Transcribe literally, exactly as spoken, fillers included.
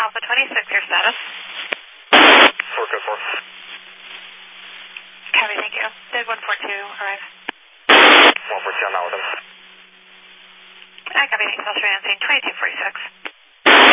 Alpha twenty-six, your status. four code four. Copy, thank you. Bid one four two, arrive. one four two, I'm out with him. I copy, thanks, I'll show you on scene twenty-two forty-six.